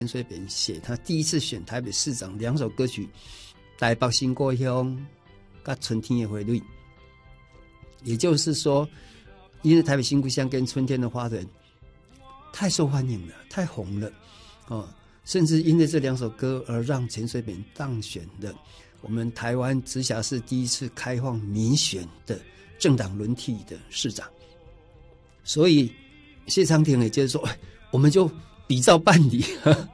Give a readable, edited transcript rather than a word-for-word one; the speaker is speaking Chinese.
陈水扁写他第一次选台北市长2首歌曲《台北新故乡》跟《春天的花蕊》，也就是说，因为台北新故乡跟春天的花蕊太受欢迎了，太红了，甚至因为这2首歌而让陈水扁当选了我们台湾直辖市第一次开放民选的政党轮替的市长。所以谢长廷也就是说，我们就比照办理